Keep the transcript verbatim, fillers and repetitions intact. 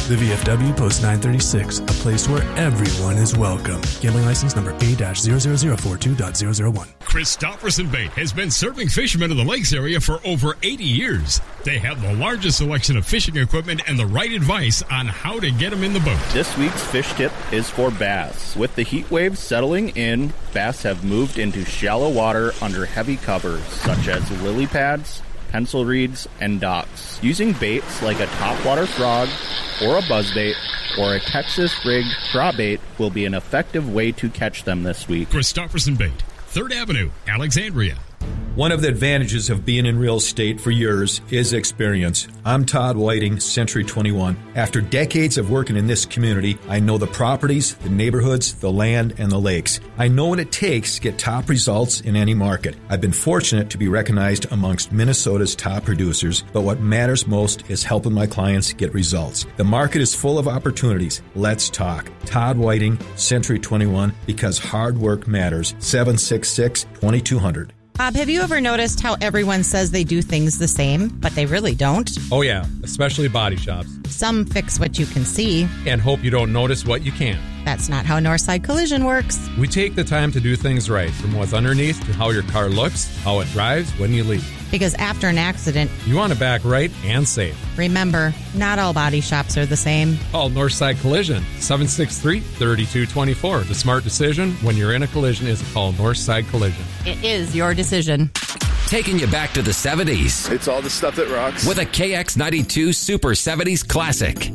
The V F W Post nine thirty-six, a place where everyone is welcome. Gambling license number A zero zero zero four two dot zero zero one. Christofferson Bait has been serving fishermen in the lakes area for over eighty years. They have the largest selection of fishing equipment and the right advice on how to get them in the boat. This week's fish tip is for bass. With the heat waves settling in, bass have moved into shallow water under heavy covers, such as lily pads, pencil reeds, and docks. Using baits like a topwater frog or a buzzbait or a Texas rigged draw bait will be an effective way to catch them this week. Christofferson Bait, third Avenue, Alexandria. One of the advantages of being in real estate for years is experience. I'm Todd Whiting, Century twenty-one. After decades of working in this community, I know the properties, the neighborhoods, the land, and the lakes. I know what it takes to get top results in any market. I've been fortunate to be recognized amongst Minnesota's top producers, but what matters most is helping my clients get results. The market is full of opportunities. Let's talk. Todd Whiting, Century twenty-one, because hard work matters. seven six six, two two zero zero. Bob, have you ever noticed how everyone says they do things the same, but they really don't? Oh, yeah, especially body shops. Some fix what you can see and hope you don't notice what you can't. That's not how Northside Collision works. We take the time to do things right, from what's underneath to how your car looks, how it drives when you leave. Because after an accident, you want to back right and safe. Remember, not all body shops are the same. Call Northside Collision, seven six three, three two two four. The smart decision when you're in a collision is to call Northside Collision. It is your decision. Taking you back to the seventies. It's all the stuff that rocks. With a K X ninety-two Super seventies Classic.